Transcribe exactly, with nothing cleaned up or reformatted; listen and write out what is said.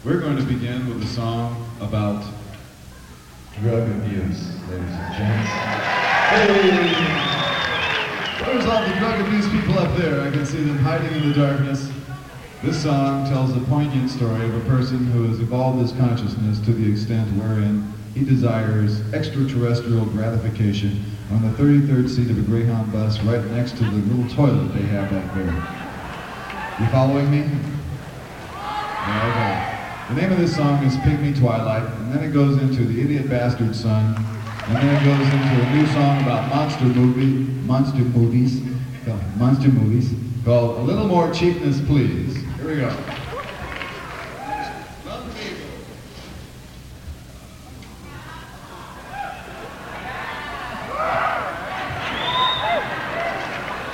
We're going to begin with a song about drug abuse, ladies and gents. Hey! Where's all the drug abuse people up there? I can see them hiding in the darkness. This song tells a poignant story of a person who has evolved his consciousness to the extent wherein he desires extraterrestrial gratification on the thirty-third seat of a Greyhound bus right next to the little toilet they have back there. You following me? Yeah, okay. The name of this song is Pygmy Twilight, and then it goes into The Idiot Bastard Son, and then it goes into a new song about monster movie, monster movies, monster movies, called A Little More Cheapness, Please. Here we go.